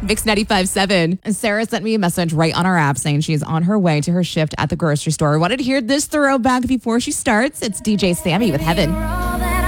Mix 95.7. And Sarah sent me a message right on our app saying she's on her way to her shift at the grocery store. Wanted to hear this throwback before she starts. It's DJ Sammy with Heaven.